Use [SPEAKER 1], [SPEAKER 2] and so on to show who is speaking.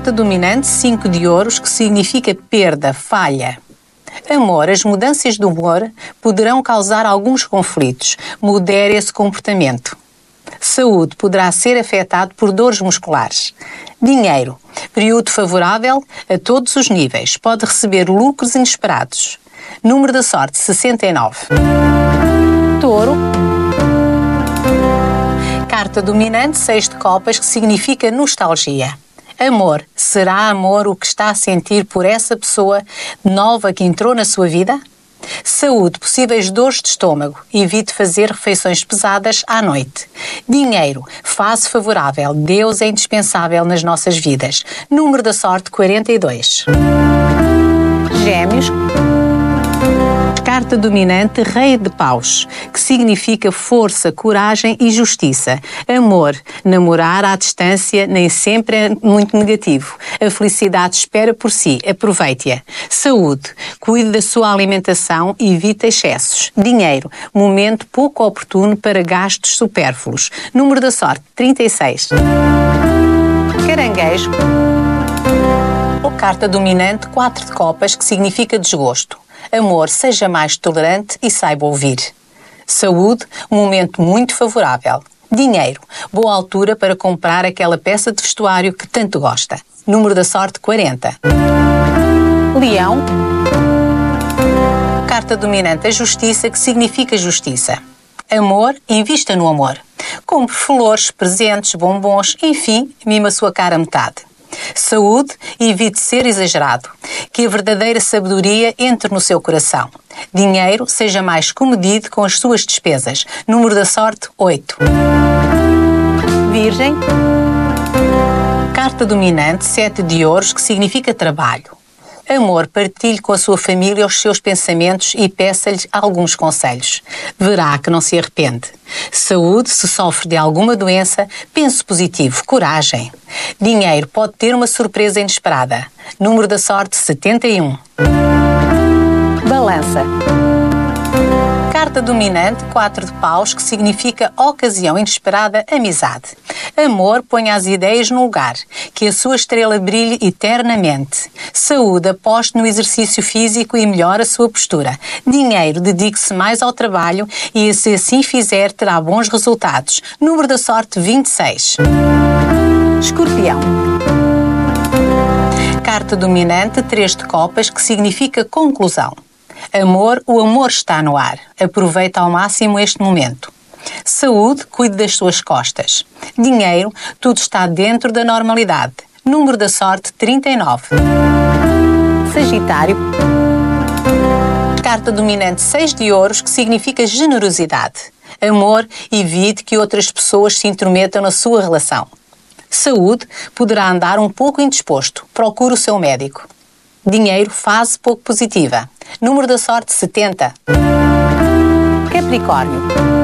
[SPEAKER 1] Carta dominante, 5 de ouros, que significa perda, falha. Amor, as mudanças de humor poderão causar alguns conflitos. Modere esse comportamento. Saúde, poderá ser afetado por dores musculares. Dinheiro, período favorável a todos os níveis. Pode receber lucros inesperados. Número da sorte, 69. Touro. Carta dominante, 6 de copas, que significa nostalgia. Amor, será amor o que está a sentir por essa pessoa nova que entrou na sua vida? Saúde, possíveis dores de estômago. Evite fazer refeições pesadas à noite. Dinheiro, fase favorável. Deus é indispensável nas nossas vidas. Número da sorte, 42. Gêmeos. Carta dominante, Rei de Paus, que significa força, coragem e justiça. Amor, namorar à distância nem sempre é muito negativo. A felicidade espera por si, aproveite-a. Saúde, cuide da sua alimentação e evite excessos. Dinheiro, momento pouco oportuno para gastos supérfluos. Número da sorte, 36. Caranguejo. Carta dominante, 4 de copas, que significa desgosto. Amor, seja mais tolerante e saiba ouvir. Saúde, momento muito favorável. Dinheiro, boa altura para comprar aquela peça de vestuário que tanto gosta. Número da sorte, 40. Leão. Carta dominante, a justiça, que significa justiça. Amor, invista no amor. Compre flores, presentes, bombons, enfim, mima a sua cara a metade. Saúde, evite ser exagerado. Que a verdadeira sabedoria entre no seu coração. Dinheiro, seja mais comedido com as suas despesas. Número da sorte, 8. Virgem. Carta dominante, 7 de ouros, que significa trabalho. Amor, partilhe com a sua família os seus pensamentos e peça-lhes alguns conselhos. Verá que não se arrepende. Saúde, se sofre de alguma doença, pense positivo, coragem. Dinheiro, pode ter uma surpresa inesperada. Número da sorte, 71. Balança. Carta dominante, 4 de paus, que significa ocasião inesperada, amizade. Amor, ponha as ideias no lugar, que a sua estrela brilhe eternamente. Saúde, aposte no exercício físico e melhore a sua postura. Dinheiro, dedique-se mais ao trabalho e, se assim fizer, terá bons resultados. Número da sorte, 26. Escorpião. Carta dominante, 3 de copas, que significa conclusão. Amor, o amor está no ar. Aproveita ao máximo este momento. Saúde, cuide das suas costas. Dinheiro, tudo está dentro da normalidade. Número da sorte, 39. Sagitário. Carta dominante, 6 de ouros, que significa generosidade. Amor, evite que outras pessoas se intrometam na sua relação. Saúde, poderá andar um pouco indisposto. Procure o seu médico. Dinheiro, fase pouco positiva. Número da sorte, 70. Capricórnio.